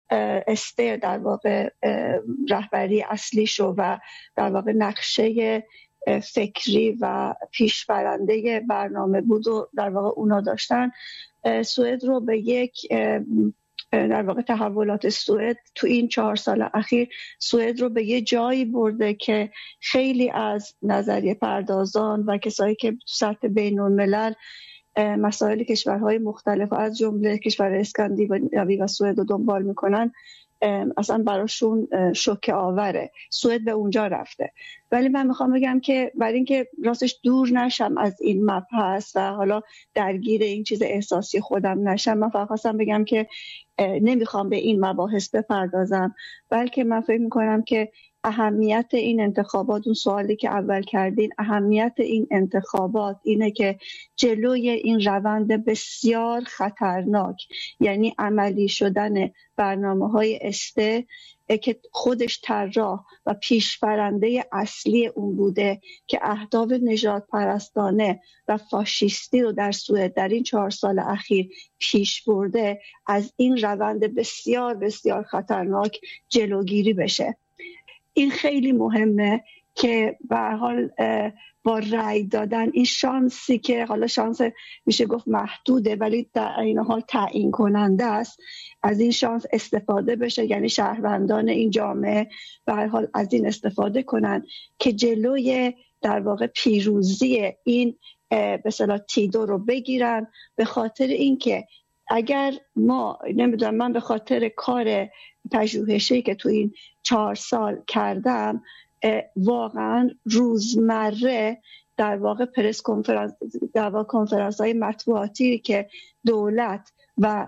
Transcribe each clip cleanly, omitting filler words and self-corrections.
استه در واقع رهبری اصلیشو و در واقع نقشه فکری و پیشبرنده برنامه بود و در واقع اونا داشتن، سوئد رو به یک در واقع تحولات سوئد تو این 4 سال اخیر سوئد رو به یه جایی برده که خیلی از نظریه پردازان و کسایی که سطح بین الملل مسائل کشورهای مختلف از جمله کشور اسکاندیناوی و سوئد رو دنبال میکنن، اصلا براشون شوکه آوره سوئد به اونجا رفته. ولی من میخوام بگم که برای اینکه راستش دور نشم از این مبحث و حالا درگیر این چیز احساسی خودم نشم، من فقط خواستم بگم که نمیخوام به این مباحث بپردازم، بلکه من فکر میکنم که اهمیت این انتخابات، اون سوالی که اول کردین، اهمیت این انتخابات اینه که جلوی این روند بسیار خطرناک، یعنی عملی شدن برنامه‌های استه که خودش طراح و پیشبرنده اصلی اون بوده که اهداف نژاد پرستانه و فاشیستی رو در سوئد در این 4 سال اخیر پیش برده، از این روند بسیار بسیار خطرناک جلوگیری بشه. این خیلی مهمه که به هر حال با رأی دادن این شانسی که حالا شانس میشه گفت محدوده ولی در این حال تعیین کننده است، از این شانس استفاده بشه، یعنی شهروندان این جامعه به هر حال از این استفاده کنن که جلوی در واقع پیروزی این به اصطلاح تیدو رو بگیرن، به خاطر اینکه اگر ما نمیدونم، من به خاطر کار پژوهشی که تو این 4 سال کردم واقعا روزمره در واقع پرس کنفرانس، در واقع کنفرانس های مطبوعاتی که دولت و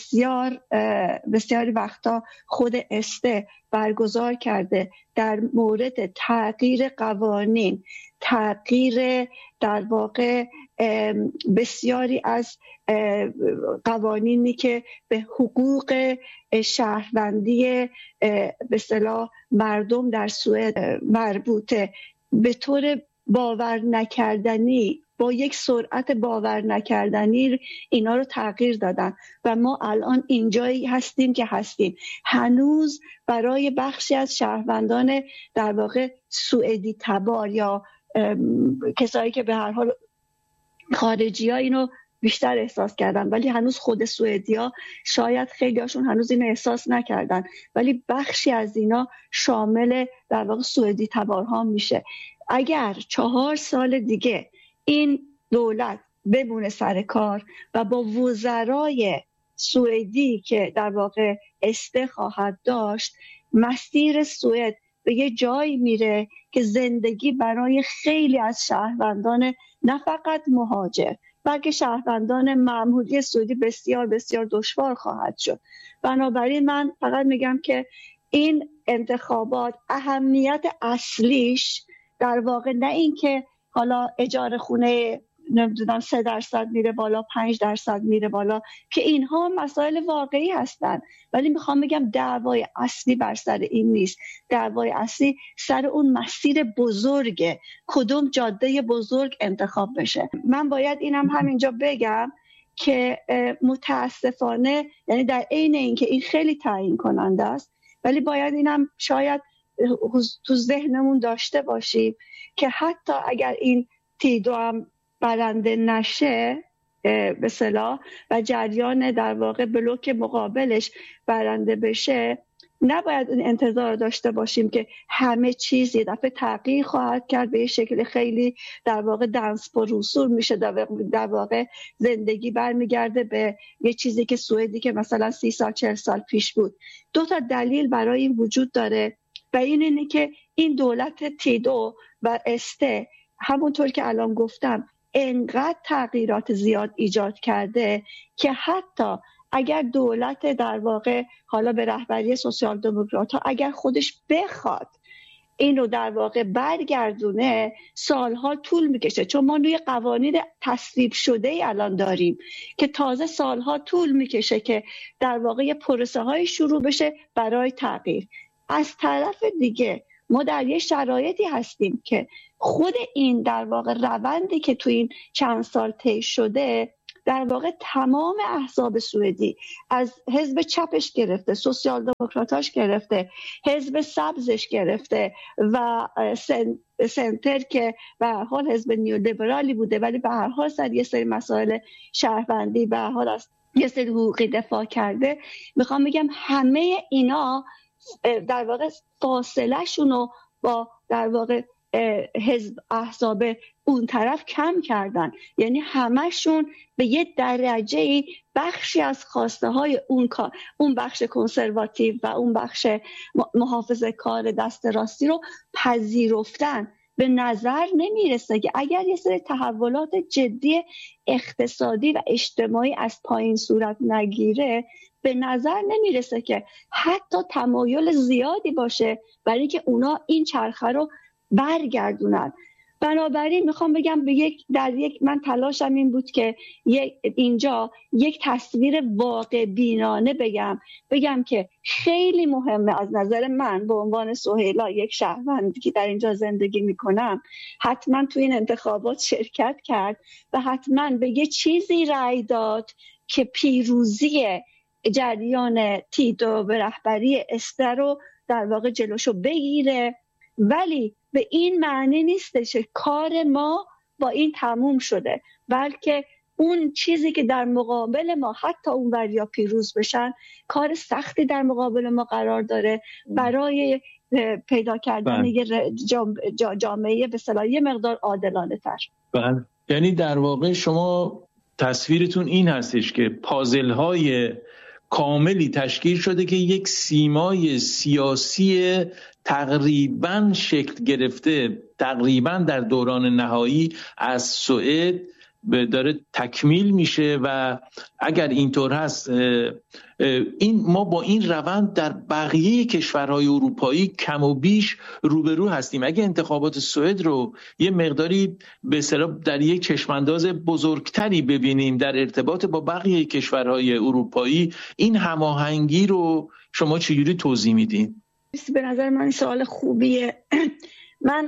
بسیاری وقتا خود استه برگزار کرده در مورد تغییر قوانین، تغییر در واقع بسیاری از قوانینی که به حقوق شهروندی به اصطلاح مردم در سوئد مربوطه، به طور باور نکردنی، با یک سرعت باور نکردنی اینا رو تغییر دادن و ما الان اینجایی هستیم که هستیم. هنوز برای بخشی از شهروندان در واقع سوئدی تبار یا کسایی که به هر حال خارجی ها اینو بیشتر احساس کردن، ولی هنوز خود سوئدی ها شاید خیلی هاشون هنوز اینو احساس نکردن، ولی بخشی از اینا شامل در واقع سوئدی تبارها میشه. اگر 4 سال دیگه این دولت بمونه سر کار و با وزرای سوئدی که در واقع استه خواهد داشت، مسیر سوئد به یه جایی میره که زندگی برای خیلی از شهروندان نه فقط مهاجر بلکه شهروندان معمولی سوئدی بسیار بسیار دشوار خواهد شد. بنابراین من فقط میگم که این انتخابات اهمیت اصلیش در واقع نه این که حالا اجاره خونه نمیدونم 3% میره بالا، 5% میره بالا، که اینها مسائل واقعی هستن، ولی میخوام بگم دعوای اصلی بر سر این نیست. دعوای اصلی سر اون مسیر بزرگه، کدوم جاده بزرگ انتخاب بشه. من باید اینم همینجا بگم که متاسفانه، یعنی در عین اینکه این خیلی تعیین کننده است، ولی باید اینم شاید تو ذهنمون داشته باشیم که حتی اگر این تیدو هم برنده نشه به اصطلاح و جریان در واقع بلوک مقابلش برنده بشه، نباید این انتظار داشته باشیم که همه چیز یه دفعه تغییر خواهد کرد به یه شکل خیلی در واقع دنس پررسول میشه، در واقع زندگی برمیگرده به یه چیزی که سوئدی که مثلا 30 سال 40 سال پیش بود. 2 تا دلیل برای این وجود داره و این اینه که این دولت تیدو و استه همونطور که الان گفتم انقدر تغییرات زیاد ایجاد کرده که حتی اگر دولت در واقع حالا به رهبری سوسیال دموکرات ها اگر خودش بخواد این رو در واقع برگردونه، سالها طول میکشه، چون ما روی قوانین تصویب شده ای الان داریم که تازه سالها طول میکشه که در واقع پروسه های شروع بشه برای تغییر. از طرف دیگه ما در یه شرایطی هستیم که خود این در واقع روندی که تو این چند سال طی شده در واقع تمام احزاب سوئدی، از حزب چپش گرفته، سوسیال دموکراتاش گرفته، حزب سبزش گرفته و سنتر که به هر حال حزب نیولیبرالی بوده ولی به هر حال سر یه سری مسائل شهروندی به هر حال از یه سری حقوقی دفاع کرده. میخوام بگم همه اینا در واقع فاصله شونو با در واقع حزب احزاب اون طرف کم کردن، یعنی همشون به یه درجه بخشی از خواسته های اون بخش کنسرواتیو و اون بخش محافظه کار دست راستی رو پذیرفتن. به نظر نمیرسه که اگر یه سری تحولات جدی اقتصادی و اجتماعی از پایین صورت نگیره، به نظر نمیرسه که حتی تمایل زیادی باشه برای اینکه اونا این چرخه رو برگردونن. بنابراین میخوام بگم من تلاشم این بود که اینجا یک تصویر واقع بینانه بگم که خیلی مهمه از نظر من به عنوان سهیلا، یک شهروندی که در اینجا زندگی میکنم، حتما تو این انتخابات شرکت کرد و حتما به یه چیزی رأی داد که پیروزی جریان تیدو به رهبری استر رو در واقع جلوشو بگیره. ولی به این معنی نیستش که کار ما با این تموم شده، بلکه اون چیزی که در مقابل ما، حتی اون وریا پیروز بشن، کار سختی در مقابل ما قرار داره برای پیدا کردن یه جامعه به اصطلاح یه مقدار عادلانه تر. بله، یعنی در واقع شما تصویرتون این هستش که پازل های کاملی تشکیل شده که یک سیمای سیاسی تقریباً شکل گرفته، تقریباً در دوران نهایی از سوئد داره تکمیل میشه و اگر اینطور هست ما با این روند در بقیه کشورهای اروپایی کم و بیش روبرو هستیم. اگه انتخابات سوئد رو یه مقداری به اصطلاح در یک چشمانداز بزرگتری ببینیم در ارتباط با بقیه کشورهای اروپایی، این هماهنگی رو شما چجوری توضیح میدین؟ به نظر من سوال خوبیه. من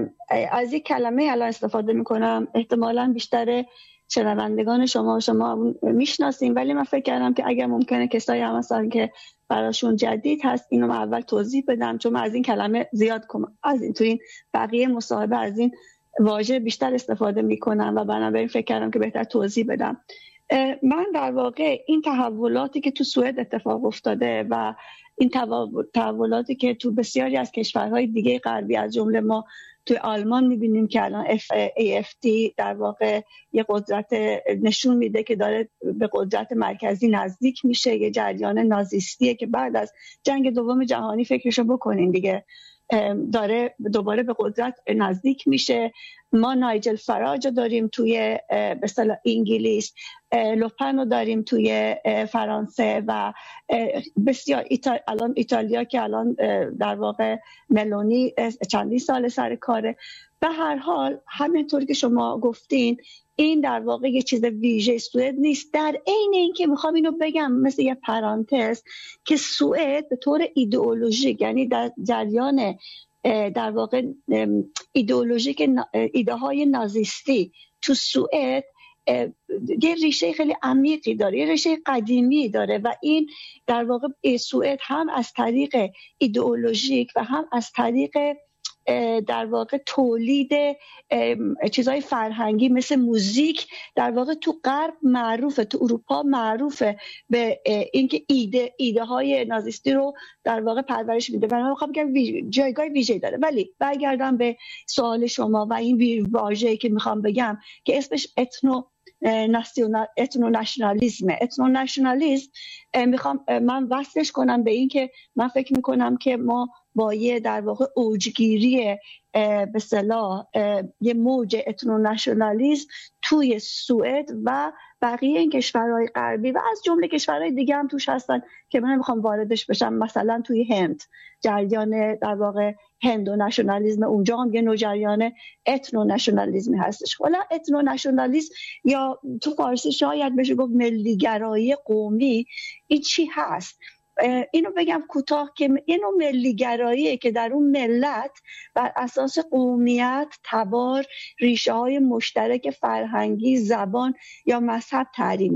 از یک کلمه الان استفاده میکنم، احتمالاً بیشتر شنوندگان شما میشناسیم، ولی من فکر کردم که اگر ممکنه کسایی هم هستن که براشون جدید هست اینو من اول توضیح بدم، چون من از این کلمه زیاد از این تو این بقیه مصاحبه از این واژه بیشتر استفاده میکنم و بنابراین فکر کردم که بهتر توضیح بدم. من در واقع این تحولاتی که تو سوئد اتفاق افتاده و این تحولاتی که تو بسیاری از کشورهای دیگه غربی از جمله ما توی آلمان می‌بینیم که الان AFD در واقع یه قدرت نشون میده که داره به قدرت مرکزی نزدیک میشه، یه جریان نازیستیه که بعد از جنگ دوم جهانی فکرشو بکنین دیگه داره دوباره به قدرت نزدیک میشه. ما نایجل فراج داریم توی به اصطلاح انگلیس، لوپن رو داریم توی فرانسه و بسیار الان ایتالیا که الان در واقع ملونی چندین سال سر کاره. به هر حال همینطور که شما گفتین این در واقع یه چیز ویژه سوئد نیست. در عین اینکه میخوام اینو بگم مثل یه پرانتز که سوئد به طور ایدئولوژیک، یعنی در جریان در واقع ایدئولوژیک ایده های نازیستی تو سوئد یه ریشه خیلی عمیقی داره، یه ریشه قدیمی داره و این در واقع سوئد هم از طریق ایدئولوژیک و هم از طریق در واقع تولید چیزهای فرهنگی مثل موزیک در واقع تو غرب معروفه، تو اروپا معروفه به اینکه ایده های نازیستی رو در واقع پرورش میده و من میخوام بگم جایگاه ویژه‌ای داره. ولی برگردم به سوال شما و این واژه‌ای که میخوام بگم که اسمش اتنو نشنالیسم میخوام من وصلش کنم به این که من فکر میکنم که ما با یه در واقع اوجگیری به اصطلاح یه موج اتنو نشنالیسم توی سوئد و بقیه این کشورهای غربی و از جمله کشورهای دیگه هم توش هستن که من نمیخوام واردش بشم، مثلا توی هند جریان در واقع هندو نشنالیسم، اونجا هم یه نوع جریان اتنو نشنالیسم هستش. حالا اتنو نشنالیسم یا تو فارسی شاید بشه گفت ملیگرایی قومی، این چی هست؟ اینو بگم کوتاه که اینو ملیگراییه که در اون ملت بر اساس قومیت، تبار، ریشه های مشترک فرهنگی، زبان یا مذهب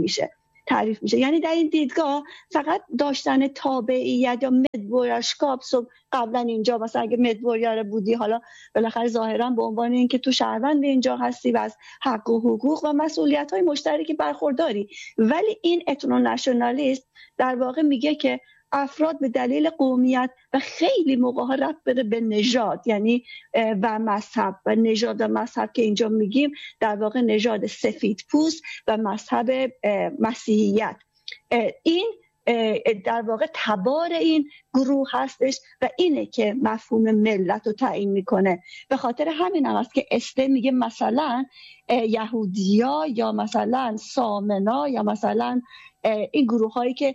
تعریف میشه. یعنی در این دیدگاه فقط داشتن تابعیت یا مدبورشکاب، قبلا اینجا مثلا اگه مدبوریار بودی حالا بالاخره ظاهرا به عنوان اینکه تو شهروند اینجا هستی و از حق و حقوق و مسئولیت های مشترکی برخورداری. ولی این اتنونشنالیست در واقع میگه که افراد به دلیل قومیت و خیلی موقع‌ها ربط بده به نژاد، یعنی و مذهب، و نژاد و مذهب که اینجا میگیم در واقع نژاد سفیدپوست و مذهب مسیحیت، این در واقع تبار این گروه هستش و اینه که مفهوم ملت رو تعیین میکنه. به خاطر همین هم است که استه میگه مثلا یهودیا یا مثلا سامنا یا مثلا این گروه هایی که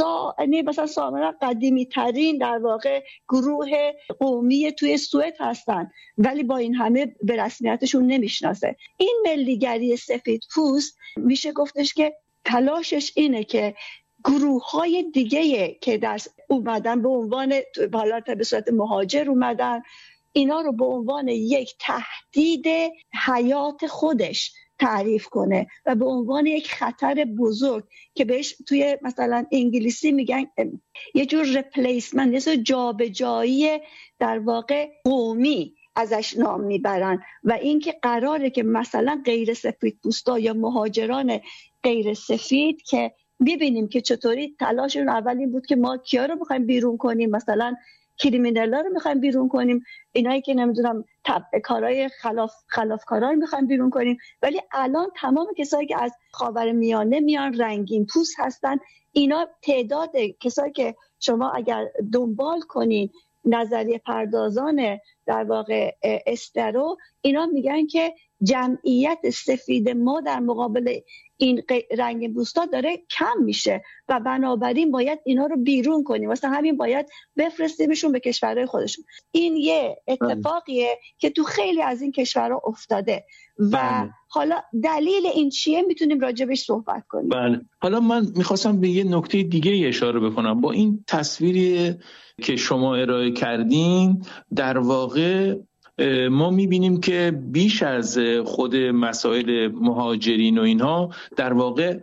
مثلا سامنا قدیمی ترین در واقع گروه قومی توی سوئد هستن ولی با این همه به رسمیتشون نمیشناسه. این ملیگری سفید پوست میشه گفتش که تلاشش اینه که گروه‌های دیگه که در اومدن به عنوان حالت به صورت مهاجر اومدن، اینا رو به عنوان یک تهدید حیات خودش تعریف کنه و به عنوان یک خطر بزرگ که بهش توی مثلا انگلیسی میگن یه جور ریپلیسمنت، یه جور جابجایی در واقع قومی ازش نام میبرن و اینکه قراره که مثلا غیر سفید پوستا یا مهاجران غیر سفید که ببینیم که چطوری تلاششون اول این بود که ما کیا رو می‌خوایم بیرون کنیم، مثلا کریمینالا رو می‌خوایم بیرون کنیم، اینایی که نمیدونم کارهای خلافکارا رو می‌خوایم بیرون کنیم، ولی الان تمام کسایی که از خاورمیانه میان رنگین پوست هستن، اینا تعداد کسایی که شما اگر دنبال کنین نظریه پردازان در واقع استرو، اینا میگن که جمعیت سفید ما در مقابل این رنگ پوستا داره کم میشه و بنابراین باید اینا رو بیرون کنیم، واسه همین باید بفرستیمشون به کشورهای خودشون. این یه اتفاقیه که تو خیلی از این کشورها افتاده و حالا دلیل این چیه میتونیم راجبش صحبت کنیم. بله. حالا من میخواستم به یه نکته دیگه اشاره بکنم. با این تصویری که شما ارائه کردین در واقع ما میبینیم که بیش از خود مسائل مهاجرین و اینها در واقع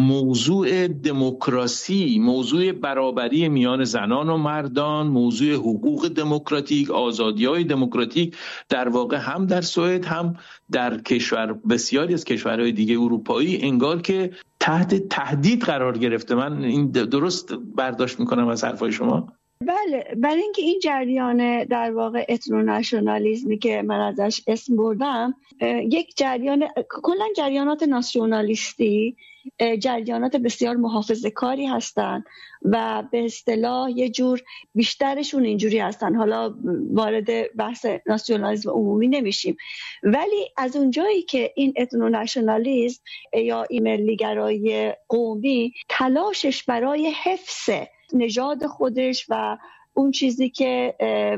موضوع دموکراسی، موضوع برابری میان زنان و مردان، موضوع حقوق دموکراتیک، آزادی‌های دموکراتیک در واقع هم در سوئد هم در بسیاری از کشورهای دیگه اروپایی انگار که تحت تهدید قرار گرفته. من این درست برداشت میکنم از حرفای شما؟ بله، برای اینکه این جریان در واقع اتنونشنالیسمی که من ازش اسم بردم یک جریان، کلا جریانات ناسیونالیستی جریانات بسیار محافظه‌کاری هستن و به اصطلاح یه جور بیشترشون اینجوری هستن. حالا وارد بحث ناسیونالیسم عمومی نمیشیم، ولی از اونجایی که این اتنونشنالیسم یا این ملیگرایی قومی تلاشش برای حفظ نژاد خودش و اون چیزی که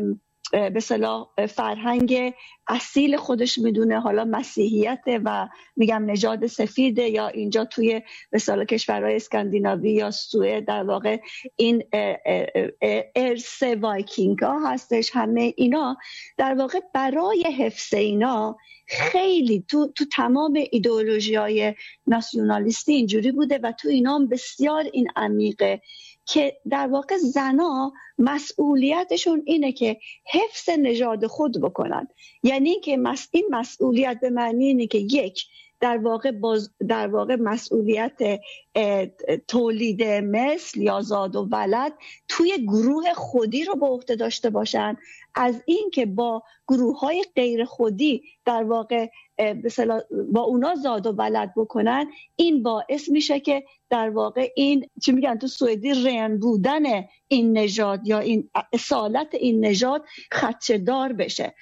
به اصطلاح فرهنگ اصیل خودش میدونه، حالا مسیحیت و میگم نژاد سفیده یا اینجا توی مثلا کشورهای اسکاندیناوی یا سوئد در واقع این ارث وایکینگ ها هستش، همه اینا در واقع برای حفظ اینا خیلی تو تمام ایدئولوژی های ناسیونالیستی اینجوری بوده و تو اینا بسیار این عمیقه که در واقع زنا مسئولیتشون اینه که حفظ نژاد خود بکنن. یعنی که این مسئولیت به معنی اینه که یک در واقع مسئولیت تولید مثل یا زاد و ولد توی گروه خودی رو به عهده داشته باشن، از این که با گروه‌های غیر خودی در واقع با اونا زاد و ولد بکنن. این باعث میشه که در واقع این چی میگن تو سوئدی رن بودن این نژاد یا این اصالت این نژاد خدشه‌دار بشه.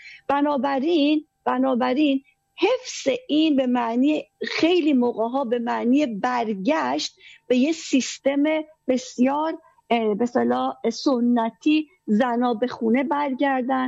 بنابراین حفظ این به معنی خیلی موقع‌ها به معنی برگشت به یه سیستم بسیار به اصطلاح سنتی، زنا به خونه برگردن،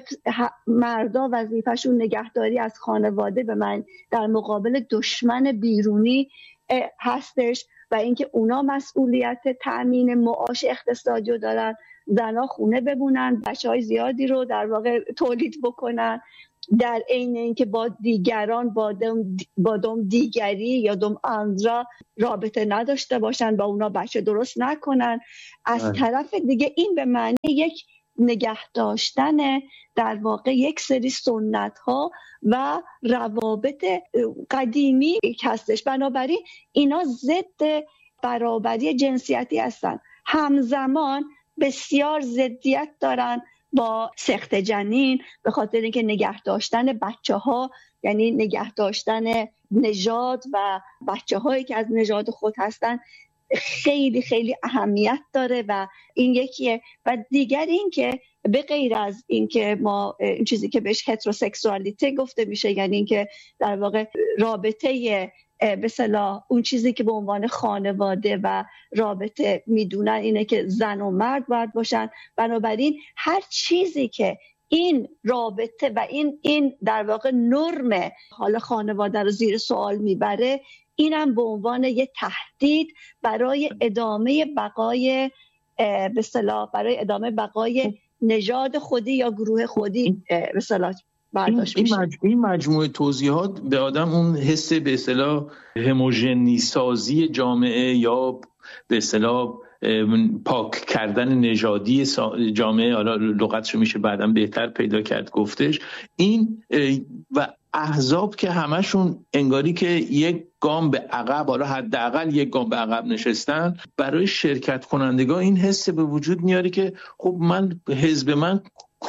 مردا وظیفه‌شون نگهداری از خانواده به من در مقابل دشمن بیرونی هستش و اینکه اونا مسئولیت تأمین معاش اقتصادی رو دارن، زنها خونه بمونن، بچه‌های زیادی رو در واقع تولید بکنن، در عین اینکه با دیگران با دم دیگری یا دم اندرا رابطه نداشته باشن، با اونا بچه درست نکنن. از طرف دیگه این به معنی یک نگه داشتن در واقع یک سری سنت ها و روابط قدیمی هستش. بنابراین اینا ضد برابری جنسیتی هستن، همزمان بسیار ضدیت دارن با سخت جنین، به خاطر اینکه نگه داشتن بچه ها یعنی نگه داشتن نژاد و بچه هایی که از نژاد خود هستن خیلی خیلی اهمیت داره و این یکیه. و دیگر این که به غیر از این که ما این چیزی که بهش هتروسکسوالیته گفته میشه، یعنی این که در واقع رابطه به اصطلاح اون چیزی که به عنوان خانواده و رابطه میدونن اینه که زن و مرد باید باشن، بنابراین هر چیزی که این رابطه و این در واقع نرم حال خانواده رو زیر سوال میبره، اینم به عنوان یه تهدید برای ادامه بقای به اصطلاح برای ادامه بقای نژاد خودی یا گروه خودی به اصطلاح برداشت میشه. این مجموعه توضیحات به آدم اون حس به اصطلاح هموژنی سازی جامعه یا به اصطلاح پاک کردن نژادی جامعه، حالا لغتشو میشه بعداً بهتر پیدا کرد گفتش، این و احزاب که همشون انگاری که یک گام به عقب، حالا حداقل یک گام به عقب نشستن، برای شرکت کنندگان این حس به وجود میاره که خب من حزب من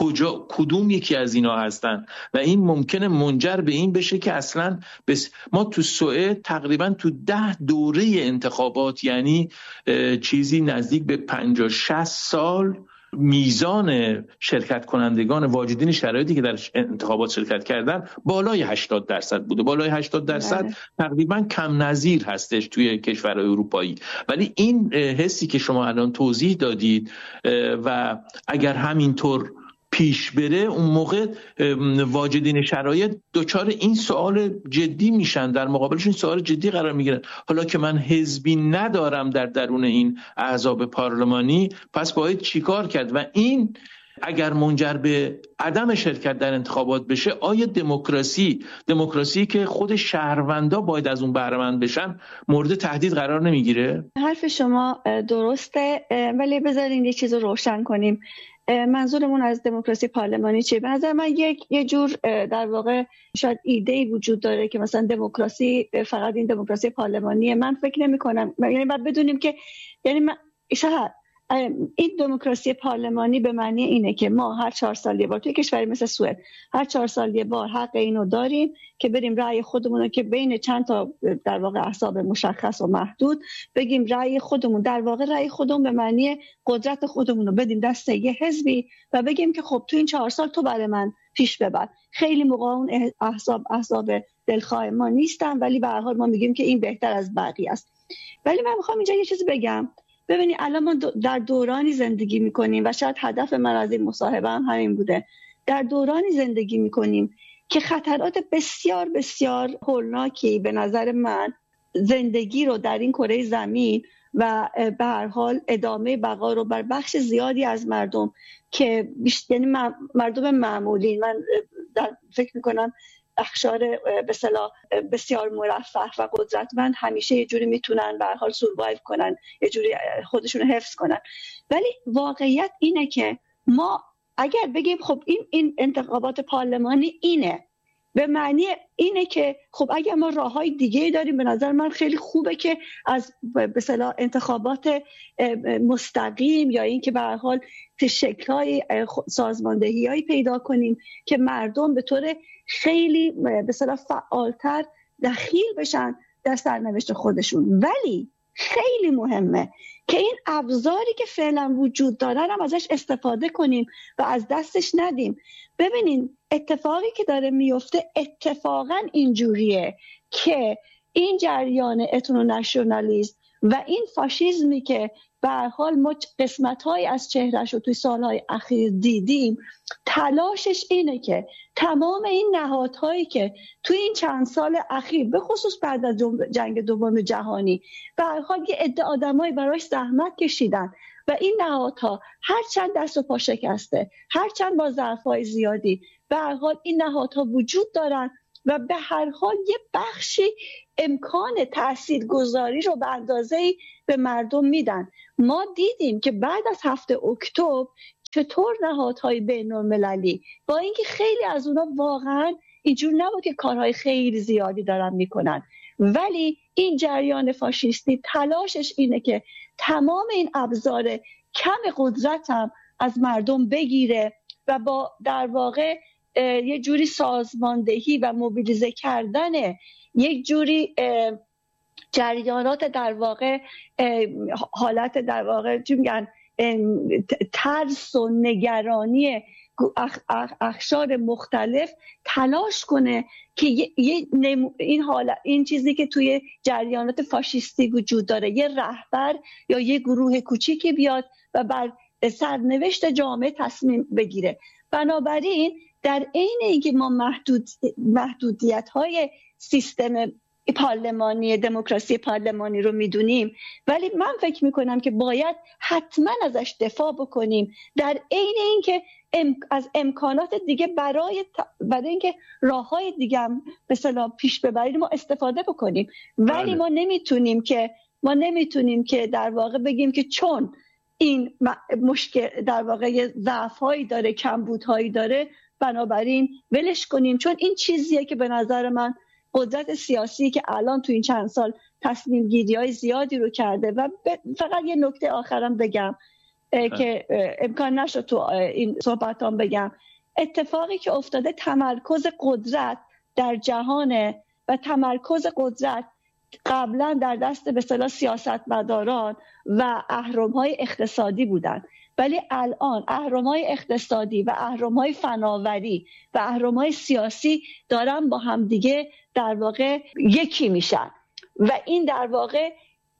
کدوم یکی از اینا هستن و این ممکنه منجر به این بشه که اصلا ما تو سوئد تقریبا تو 10 دوره انتخابات، یعنی چیزی نزدیک به 50-60 سال، میزان شرکت کنندگان واجدین شرایطی که در انتخابات شرکت کردن بالای 80% بوده. بالای 80% تقریبا کم نظیر هستش توی کشورهای اروپایی. ولی این حسی که شما الان توضیح دادید و اگر همینطور پیش بره، اون موقع واجدین شرایط دچار این سوال جدی میشن، در مقابلشون سوال جدی قرار میگیرن. حالا که من حزبی ندارم در درون این احزاب پارلمانی، پس باید چیکار کرد؟ و این اگر منجر به عدم شرکت در انتخابات بشه، آیا دموکراسی که خود شهروندا باید از اون بهره مند بشن مورد تهدید قرار نمیگیره؟ حرف شما درسته، ولی بذارین یه چیز رو روشن کنیم. منظورمون از دموکراسی پارلمانی چیه؟ به نظر من یه جور در واقع شاید ایده‌ای وجود داره که مثلا دموکراسی فقط این دموکراسی پارلمانیه. من فکر نمی‌کنم، یعنی باید بدونیم که یعنی این دموکراسی پارلمانی به معنی اینه که ما هر 4 سال یه بار توی کشوری مثل سوئد هر 4 سال یه بار حق اینو داریم که بریم رأی خودمون رو که بین چند تا در واقع احزاب مشخص و محدود بگیم رأی خودمون، در واقع رأی خودمون به معنی قدرت خودمون رو بدیم دست یه حزبی و بگیم که خب تو این 4 سال تو برای من پیش ببر. خیلی موقع اون احزاب دلخواه ما نیستن، ولی به هر حال ما میگیم که این بهتر از بقیه است. ولی من میخوام اینجا یه چیزی بگم. ببینید الان ما در دورانی زندگی میکنیم و شاید هدف من از این مصاحبه هم همین بوده، در دورانی زندگی میکنیم که خطرات بسیار بسیار هولناکی به نظر من زندگی رو در این کره زمین و به هر حال ادامه بقا رو بر بخش زیادی از مردم که یعنی مردم معمولی، من فکر میکنم اخشار به اصطلاح بسیار مرفه و قدرتمند همیشه یه جوری میتونن به هر حال سروایو کنن، یه جوری خودشون رو حفظ کنن. ولی واقعیت اینه که ما اگر بگیم خب این انتخابات پارلمانی اینه، به معنی اینه که خب اگر ما راههای دیگه داریم، به نظر من خیلی خوبه که از به اصطلاح انتخابات مستقیم یا این که به هر حال شکل‌های سازماندهی‌هایی پیدا کنیم که مردم به طور خیلی به اصطلاح فعالتر دخیل بشن در سرنوشت خودشون. ولی خیلی مهمه که این ابزاری که فعلا وجود دارن هم ازش استفاده کنیم و از دستش ندیم. ببینین اتفاقی که داره میفته اتفاقا اینجوریه که این جریان اتنونشنالیسم و این فاشیسمی که به هر حال ما قسمت‌های از چهره‌شو توی سال‌های اخیر دیدیم، تلاشش اینه که تمام این نهادهایی که توی این چند سال اخیر به خصوص بعد از جنگ دوم جهانی به هر حال یه عده آدمایی براش زحمت کشیدن و این نهادها هر چند دست و پا شکسته، هر چند با ظرفای زیادی، به هر حال این نهادها وجود دارن و به هر حال یه بخشی امکان تاثیرگذاری رو به اندازه‌ای به مردم میدن. ما دیدیم که بعد از 7 اکتبر چطور نهادهای بین‌المللی با اینکه خیلی از اونا واقعا اینجور نبود که کارهای خیلی زیادی دارن میکنن، ولی این جریان فاشیستی تلاشش اینه که تمام این ابزار کم قدرت هم از مردم بگیره و با در واقع یه جوری سازماندهی و موبیلیزه کردن یک جوری جریانات در واقع حالت در واقع چی میگن ترس و نگرانی اقشار مختلف تلاش کنه که این چیزی که توی جریانات فاشیستی وجود داره، یه رهبر یا یه گروه کوچیکی بیاد و بر سرنوشت جامعه تصمیم بگیره. بنابراین در عین اینکه ما محدودیت‌های سیستم پارلمانی دموکراسی پارلمانی رو میدونیم، ولی من فکر میکنم که باید حتما ازش دفاع بکنیم در عین اینکه از امکانات دیگه برای اینکه راههای دیگه هم به اصطلاح پیش ببریم ما استفاده بکنیم. ولی ما نمیتونیم که در واقع بگیم که چون این مشکل در واقع ضعف‌هایی داره، کمبودهایی داره، بنابراین ولش کنیم، چون این چیزیه که به نظر من قدرت سیاسی که الان تو این چند سال تصمیم گیری‌های زیادی رو کرده. و فقط یه نکته آخرم بگم که امکان نشد تو این صحبتام بگم. اتفاقی که افتاده تمرکز قدرت در جهانه و تمرکز قدرت قبلا در دست به اصطلاح سیاستمداران و اهرم‌های اقتصادی بودن، ولی الان اهرم‌های اقتصادی و اهرم‌های فناوری و اهرم‌های سیاسی دارن با هم دیگه در واقع یکی میشن و این در واقع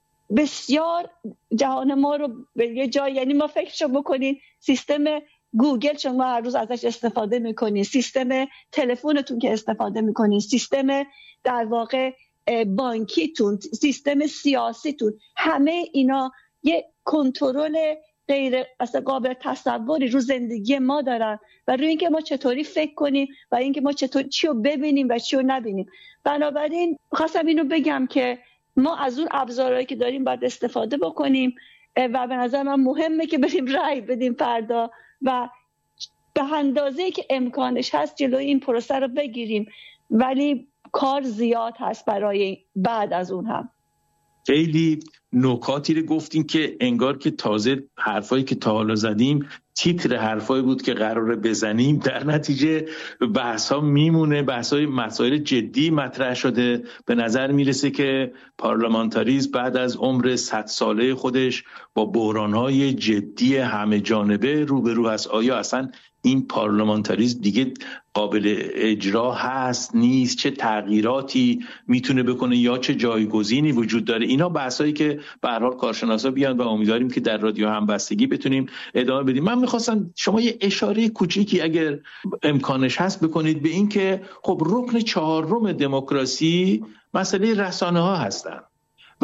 بسیار جهان ما رو به یه جای، یعنی ما فکرشو بکنین سیستم گوگل شما هر روز ازش استفاده میکنین، سیستم تلفنتون که استفاده میکنین، سیستم در واقع بانکیتون، سیستم سیاسیتون، همه اینا یه کنترل غیر اصلا قابل تصوری رو زندگی ما دارن و روی اینکه ما چطوری فکر کنیم و اینکه ما چطور چی رو ببینیم و چی رو نبینیم. بنابراین خواستم اینو بگم که ما از اون ابزارهایی که داریم باید استفاده بکنیم و به نظر من مهمه که بریم رأی بدیم فردا و به اندازه‌ای که امکانش هست جلوی این پروسه رو بگیریم، ولی کار زیاد هست برای بعد از اون هم. خیلی نکاتی رو گفتین که انگار که تازه حرفایی که تا حالا زدیم تیتر حرفایی بود که قراره بزنیم، در نتیجه بحث ها میمونه، بحث های مسائل جدی مطرح شده. به نظر میرسه که پارلمانتاریسم بعد از عمر 100 ساله خودش با بحران های جدی همه جانبه روبرو هست. آیا اصلا این پارلمانتاریسم دیگه قابل اجرا هست نیست، چه تغییراتی میتونه بکنه یا چه جایگزینی وجود داره؟ اینا بحثایی که به هر حال کارشناسا بیان و امیدواریم که در رادیو همبستگی بتونیم ادامه بدیم. من میخواستم شما یه اشاره کوچیکی اگر امکانش هست بکنید به این که خب رکن 4 دموکراسی مسئله رسانه ها هستن و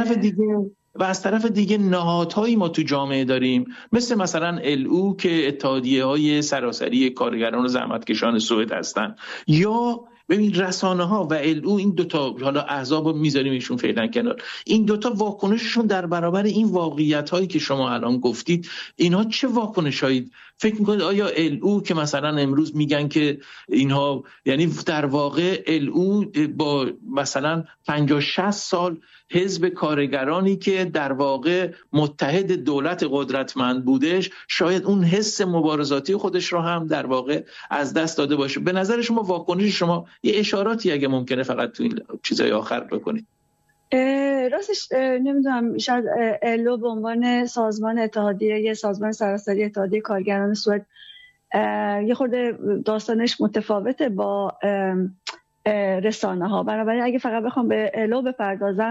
از طرف دیگه نهادهایی ما تو جامعه داریم مثلا LO که اتحادیه های سراسری کارگران و زحمتکشان سوئد هستن، یا ببین رسانه ها و LO، این دوتا حالا احزاب رو میذاریم ایشون فعلا کنار، این دوتا واکنششون در برابر این واقعیت هایی که شما الان گفتید، اینها چه واکنش هایی فکر میکنید؟ آیا LO که مثلا امروز میگن که اینها، یعنی در واقع LO با مثلا 50-60 سال حزب کارگرانی که در واقع متحد دولت قدرتمند بودش، شاید اون حس مبارزاتی خودش رو هم در واقع از دست داده باشه. به نظر شما واکنش شما یه اشاراتی اگه ممکنه فقط تو این چیزای آخر بکنید؟ راستش نمیدونم، شاید LO به عنوان سازمان اتحادیه، یه سازمان سراسری اتحادیه کارگران سوئد، یه خورده داستانش متفاوته با رسانه ها. بنابراین اگه فقط بخوام به LO بپردازم،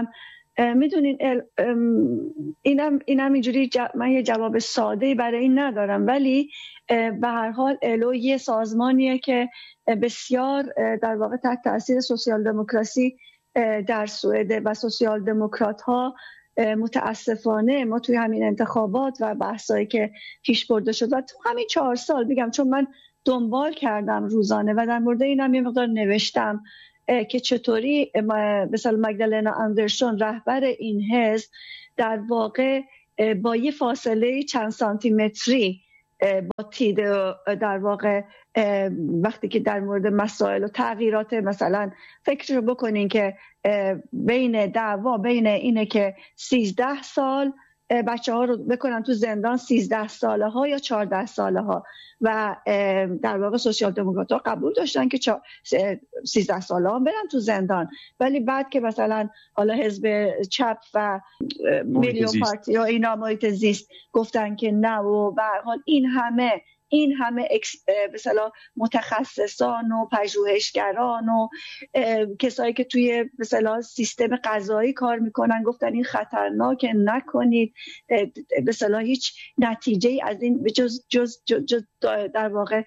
میدونین اینم اینجوری من یه جواب ساده برای این ندارم، ولی به هر حال الو یه سازمانیه که بسیار در واقع تحت تاثیر سوسیال دموکراسی در سوئد و سوسیال دموکرات ها متاسفانه ما توی همین انتخابات و بحثایی که پیش برده شد و تو همین 4 سال بگم، چون من دنبال کردم روزانه و در مورد اینم یه مقدار نوشتم که چطوری مثلا مگدالنا اندرسون رهبر این حزب در واقع با یه فاصله چند سانتی متری با تید در واقع وقتی که در مورد مسائل و تغییرات مثلا فکر رو بکنین که بین دعوا بین اینه که 13 سال بچه ها رو بکنن تو زندان 13 ساله ها یا 14 ساله ها و در واقع سوسیال دموکرات ها قبول داشتن که 13 ساله ها برن تو زندان، ولی بعد که مثلا حالا حزب چپ و میلیون پارتی یا اینا محیط زیست گفتن که نه و به هر حال این همه مثلا متخصصان و پژوهشگران و کسایی که توی مثلا سیستم قضایی کار میکنن گفتن این خطرناکه، نکنید، مثلا هیچ نتیجه از این جز در واقع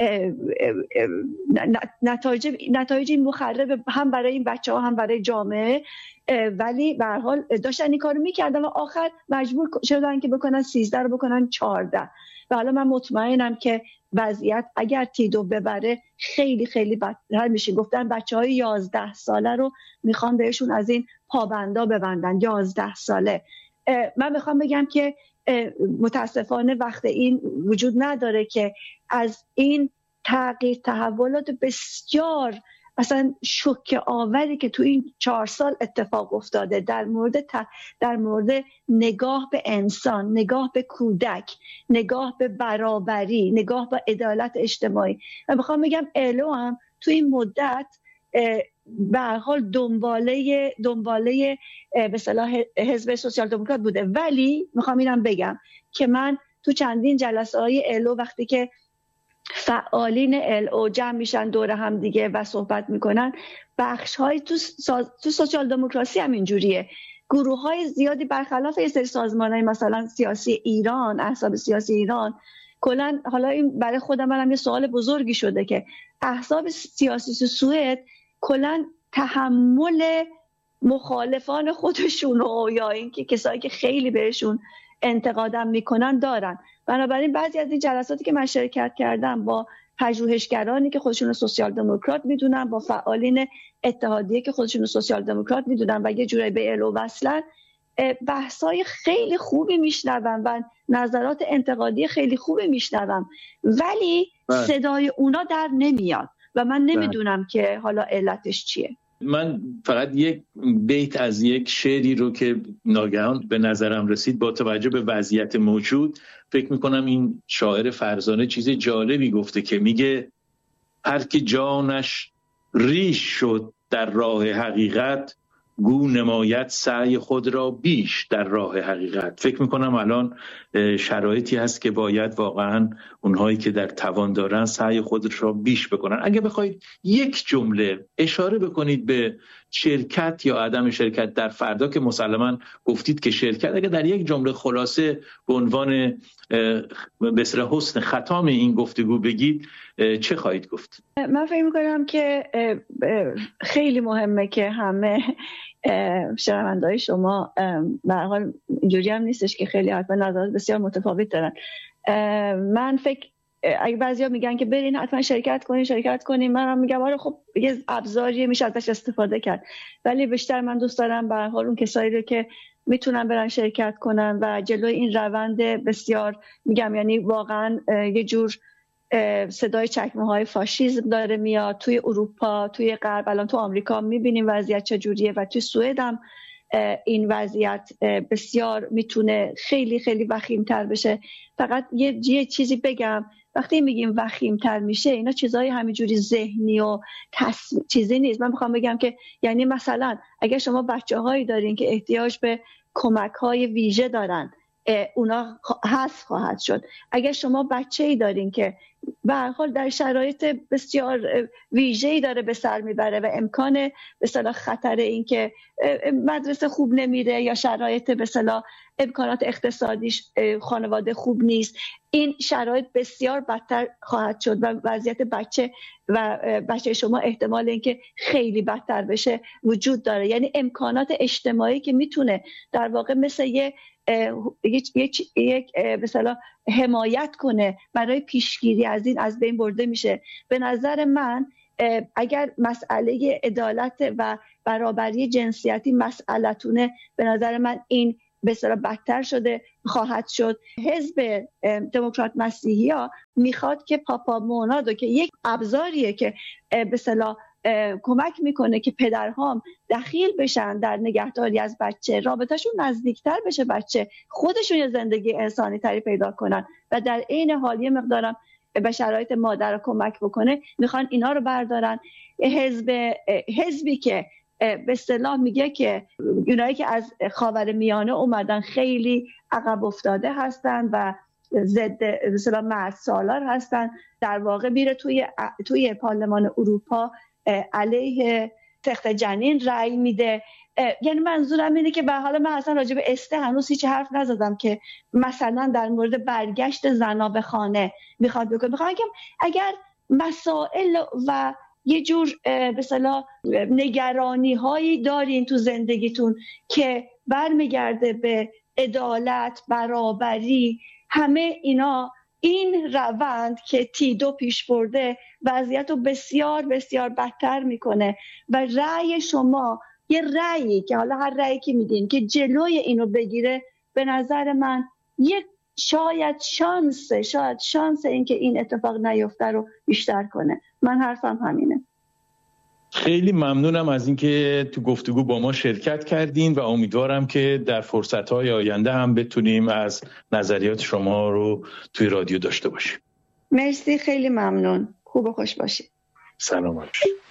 نتایج مخرب هم برای این بچه‌ها هم برای جامعه، ولی به هر حال داشتن این کارو میکردن و آخر مجبور شدن که بکنن 13 رو بکنن 14 و حالا من مطمئنم که وضعیت اگر تیدو ببره خیلی خیلی بدتر میشه. گفتن بچه‌های 11 ساله رو میخوان بهشون از این پابندا ببندن، 11 ساله. من میخوام بگم که متاسفانه وقت این وجود نداره که از این تغییر تحولات بسیار اصلا شوکه آوری که تو این 4 سال اتفاق افتاده در مورد نگاه به انسان، نگاه به کودک، نگاه به برابری، نگاه به عدالت اجتماعی. من میخوام بگم الو هم تو این مدت به هر حال دنباله به اصطلاح حزب سوسیال دموکرات بوده، ولی میخوام اینم بگم که من تو چندین جلسه های الو وقتی که فعالین الو جمع میشن دور هم دیگه و صحبت میکنن، بخش های تو سوسیال دموکراسی هم اینجوریه، گروه های زیادی برخلاف یه سری سازمان های مثلا سیاسی ایران، احزاب سیاسی ایران، کلا حالا این برای خودم منم یه سوال بزرگی شده که احزاب سیاسی سوئد کلا تحمل مخالفان خودشون یا اینکه کسایی که خیلی بهشون انتقادم میکنن دارن. بنابراین بعضی از این جلساتی که من شرکت کردم با پژوهشگرانی که خودشون رو سوسیال دموکرات میدونن، با فعالین اتحادیه که خودشون رو سوسیال دموکرات میدونن و یه جورایی به الو وصلن، بحثای خیلی خوبی میشنوم و نظرات انتقادی خیلی خوبی میشنوم، ولی صدای اونا در نمیاد و من نمیدونم که حالا علتش چیه. من فقط یک بیت از یک شعری رو که ناگهان به نظرم رسید با توجه به وضعیت موجود، فکر میکنم این شاعر فرزانه چیز جالبی گفته که میگه هر که جانش ریش شد در راه حقیقت، گو نماید سعی خود را بیش در راه حقیقت. فکر میکنم الان شرایطی هست که باید واقعا اونهایی که در توان دارن سعی خود را بیش بکنن. اگه بخواید یک جمله اشاره بکنید به شرکت یا عدم شرکت در فردا، که مسلماً گفتید که شرکت، اگه در یک جمله خلاصه به عنوان بسر حسن ختام این گفتگو بگید، چه خواهید گفت؟ من فکر میکنم که خیلی مهمه که همه شنونده‌های شما، به هر حال اینجوری هم نیستش که خیلی حتما نظرات بسیار متفاوت دارن. من فکر اگه بعضیا میگن که برین حتما شرکت کنین، منم میگم آره خب یه ابزاریه میشه ازش استفاده کرد، ولی بیشتر من دوست دارم به هر حال اون کسایی رو که میتونن برن شرکت کنن و جلوی این روند بسیار میگم یعنی واقعا یه جور صدای چکمه‌های فاشیسم داره میاد توی اروپا، توی غرب، الان تو آمریکا میبینیم وضعیت چجوریه و توی سوئد هم این وضعیت بسیار میتونه خیلی خیلی وخیم‌تر بشه. فقط یه چیزی بگم، وقتی میگیم وخیم‌تر میشه اینا چیزای همینجوری ذهنی و چیزی نیست. من میخوام بگم که یعنی مثلا اگر شما بچه‌هایی دارین که احتیاج به کمک‌های ویژه دارن، اونا حذف خواهد شد. اگر شما بچه‌ای دارین که به هر حال در شرایط بسیار ویژه‌ای داره به سر میبره و امکان به اصطلاح خطر این که مدرسه خوب نمیره یا شرایط به اصطلاح امکانات اقتصادیش خانواده خوب نیست، این شرایط بسیار بدتر خواهد شد و وضعیت بچه شما احتمال اینکه خیلی بدتر بشه وجود داره. یعنی امکانات اجتماعی که میتونه در واقع مثل یک مثلا حمایت کنه برای پیشگیری از این از بین برده میشه. به نظر من اگر مسئله عدالت و برابری جنسیتی مسئلتونه، به نظر من این به اصطلاح بدتر شده خواهد شد. حزب دموکرات مسیحی ها میخواد که پاپا مونادو که یک ابزاریه که به اصطلاح کمک میکنه که پدرها دخیل بشن در نگهداری از بچه، رابطهشون نزدیکتر بشه، بچه خودشون یه زندگی انسانی تری پیدا کنن و در عین حال یه مقدارم به شرایط مادر رو کمک بکنه، میخوان اینا رو بردارن. حزبی که به اصطلاح میگه که اونایی که از خاورمیانه اومدن خیلی عقب افتاده هستن و ضد به اصطلاح مردسالار هستن، در واقع میره توی پارلمان اروپا علیه تخت جنین رأی میده. یعنی منظورم اینه که به حال من اصلا راجع به استه هنوز هیچ حرف نزدم که مثلا در مورد برگشت زنا به خانه میخواد بکنه. میخوام بگم اگر مسائل و یه جور به اصطلاح نگرانی هایی دارین تو زندگیتون که برمیگرده به عدالت، برابری، همه اینا، این روند که تیدو پیش برده وضعیت رو بسیار بسیار بدتر میکنه و رأی شما، یه رأیی که حالا هر رأیی که میدین که جلوی اینو بگیره، به نظر من یک شاید شانس این که این اتفاق نیفته رو بیشتر کنه. من حرفم همینه. خیلی ممنونم از اینکه تو گفتگو با ما شرکت کردین و امیدوارم که در فرصت‌های آینده هم بتونیم از نظریات شما رو توی رادیو داشته باشیم. مرسی، خیلی ممنون. خوب و خوش باشید. سلام علیکم.